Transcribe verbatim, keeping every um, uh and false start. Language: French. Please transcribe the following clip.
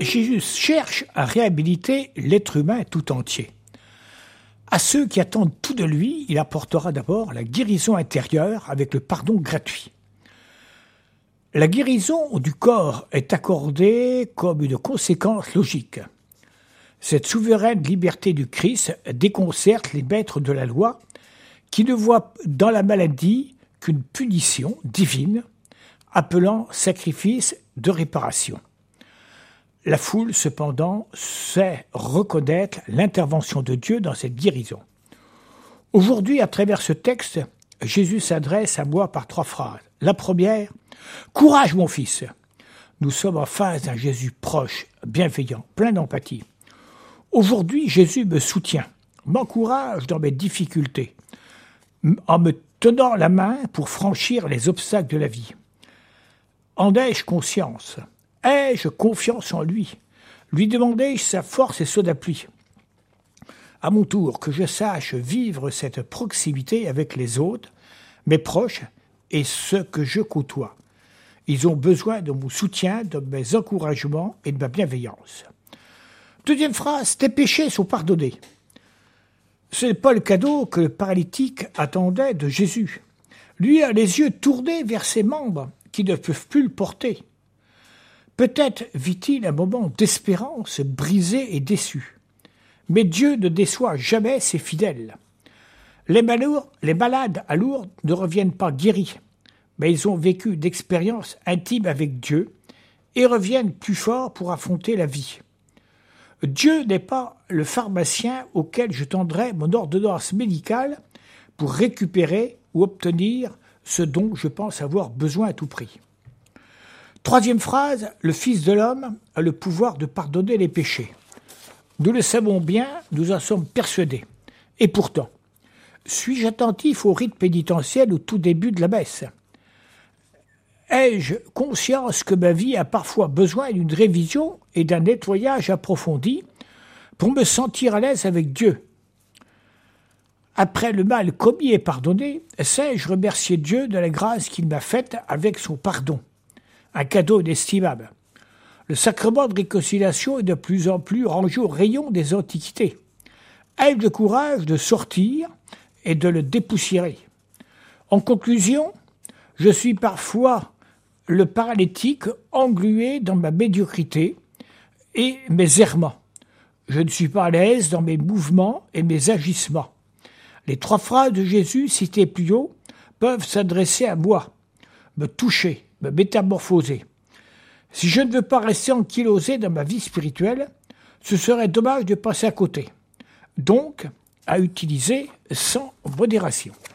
Jésus cherche à réhabiliter l'être humain tout entier. À ceux qui attendent tout de lui, il apportera d'abord la guérison intérieure avec le pardon gratuit. La guérison du corps est accordée comme une conséquence logique. Cette souveraine liberté du Christ déconcerte les maîtres de la loi qui ne voient dans la maladie qu'une punition divine, appelant sacrifice de réparation. La foule, cependant, sait reconnaître l'intervention de Dieu dans cette guérison. Aujourd'hui, à travers ce texte, Jésus s'adresse à moi par trois phrases. La première, « Courage, mon fils !» Nous sommes en face d'un Jésus proche, bienveillant, plein d'empathie. Aujourd'hui, Jésus me soutient, m'encourage dans mes difficultés, en me tenant la main pour franchir les obstacles de la vie. En ai-je conscience ? Ai-je confiance en lui ? Lui demandai-je sa force et son appui ? À mon tour, que je sache vivre cette proximité avec les autres, mes proches et ceux que je côtoie. Ils ont besoin de mon soutien, de mes encouragements et de ma bienveillance. Deuxième phrase, tes péchés sont pardonnés. Ce n'est pas le cadeau que le paralytique attendait de Jésus. Lui a les yeux tournés vers ses membres qui ne peuvent plus le porter. Peut-être vit-il un moment d'espérance brisé et déçu. Mais Dieu ne déçoit jamais ses fidèles. Les, malheurs, les malades à Lourdes ne reviennent pas guéris, mais ils ont vécu d'expériences intimes avec Dieu et reviennent plus forts pour affronter la vie. Dieu n'est pas le pharmacien auquel je tendrai mon ordonnance médicale pour récupérer ou obtenir ce dont je pense avoir besoin à tout prix. Troisième phrase, le Fils de l'homme a le pouvoir de pardonner les péchés. Nous le savons bien, nous en sommes persuadés. Et pourtant, suis-je attentif au rite pénitentiel au tout début de la messe ? Ai-je conscience que ma vie a parfois besoin d'une révision et d'un nettoyage approfondi pour me sentir à l'aise avec Dieu ? Après le mal commis et pardonné, sais-je remercier Dieu de la grâce qu'il m'a faite avec son pardon ? Un cadeau inestimable. Le sacrement de réconciliation est de plus en plus rangé au rayon des antiquités. Ai-je le courage de sortir et de le dépoussiérer ? En conclusion, je suis parfois le paralytique englué dans ma médiocrité et mes errements. Je ne suis pas à l'aise dans mes mouvements et mes agissements. Les trois phrases de Jésus citées plus haut peuvent s'adresser à moi, me toucher, me métamorphoser. Si je ne veux pas rester ankylosé dans ma vie spirituelle, ce serait dommage de passer à côté. Donc, à utiliser sans modération.